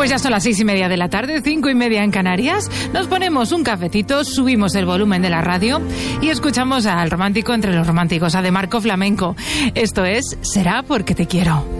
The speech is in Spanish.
Pues ya son las 6:30 de la tarde, 5:30 en Canarias. Nos ponemos un cafecito, subimos el volumen de la radio y escuchamos al romántico entre los románticos, a De Marco Flamenco. Esto es Será porque te quiero.